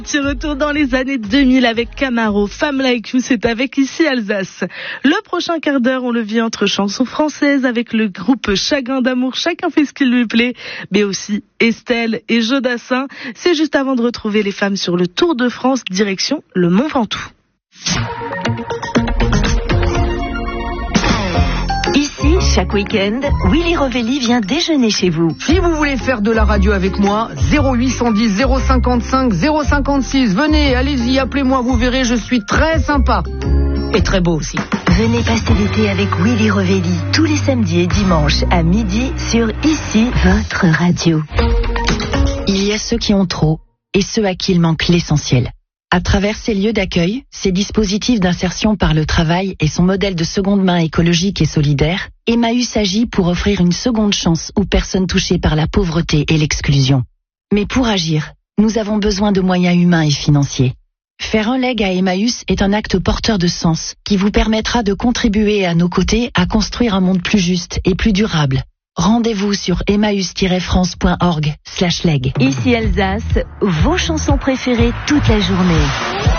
Petit retour dans les années 2000 avec Camaro. Femme Like You, c'est avec Ici Alsace. Le prochain quart d'heure, on le vit entre chansons françaises avec le groupe Chagrin d'amour. Chacun fait ce qu'il lui plaît, mais aussi Estelle et Jodassin. C'est juste avant de retrouver les femmes sur le Tour de France, direction le Mont Ventoux. Ici, chaque week-end, Willy Rovelli vient déjeuner chez vous. Si vous voulez faire de la radio avec moi, 0810 055 056. Venez, allez-y, appelez-moi, vous verrez, je suis très sympa. Et très beau aussi. Venez passer l'été avec Willy Rovelli, tous les samedis et dimanches à midi sur Ici, votre radio. Il y a ceux qui ont trop et ceux à qui il manque l'essentiel. À travers ces lieux d'accueil, ces dispositifs d'insertion par le travail et son modèle de seconde main écologique et solidaire, Emmaüs agit pour offrir une seconde chance aux personnes touchées par la pauvreté et l'exclusion. Mais pour agir, nous avons besoin de moyens humains et financiers. Faire un leg à Emmaüs est un acte porteur de sens qui vous permettra de contribuer à nos côtés à construire un monde plus juste et plus durable. Rendez-vous sur emmaüs-france.org/leg. Ici Alsace, vos chansons préférées toute la journée.